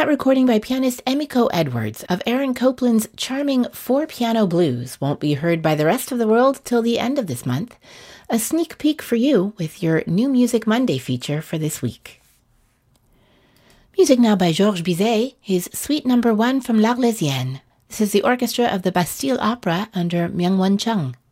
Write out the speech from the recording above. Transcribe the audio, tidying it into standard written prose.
That recording by pianist Emiko Edwards of Aaron Copland's charming four-piano blues won't be heard by the rest of the world till the end of this month. A sneak peek for you with your New Music Monday feature for this week. Music now by Georges Bizet, his Suite No. 1 from L'Arlésienne. This is the orchestra of the Bastille Opera under Myung-Whun Chung.